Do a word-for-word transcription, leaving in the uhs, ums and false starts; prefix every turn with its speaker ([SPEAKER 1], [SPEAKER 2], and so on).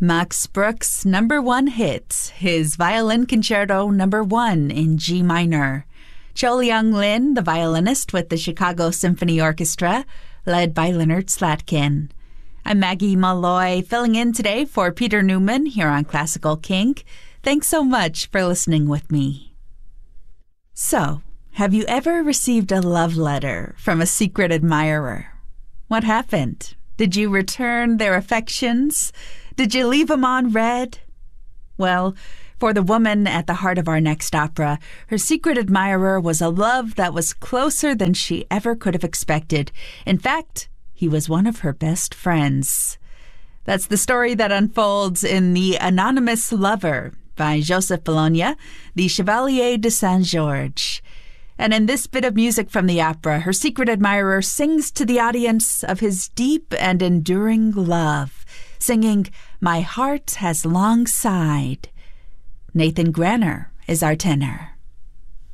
[SPEAKER 1] Max Bruch's number one hit, his Violin Concerto number one in G minor. Cho-Young Lin, the violinist with the Chicago Symphony Orchestra, led by Leonard Slatkin. I'm Maggie Malloy, filling in today for Peter Newman here on Classical Kink. Thanks so much for listening with me. So, have you ever received a love letter from a secret admirer? What happened? Did you return their affections? Did you leave them on red? Well, for the woman at the heart of our next opera, her secret admirer was a love that was closer than she ever could have expected. In fact, he was one of her best friends. That's the story that unfolds in The Anonymous Lover by Joseph Bologna, the Chevalier de Saint-Georges. And in this bit of music from the opera, her secret admirer sings to the audience of his deep and enduring love, singing, "My heart has long sighed." Nathan Granner is our tenor.